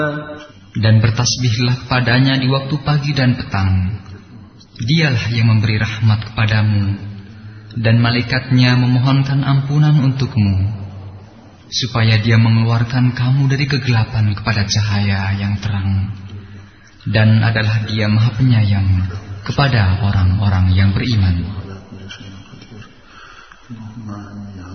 Dan bertasbihlah kepadanya di waktu pagi dan petang. Dialah yang memberi rahmat kepadamu, dan malaikatnya memohonkan ampunan untukmu, supaya dia mengeluarkan kamu dari kegelapan kepada cahaya yang terang. Dan adalah dia Maha Penyayang kepada orang-orang yang beriman.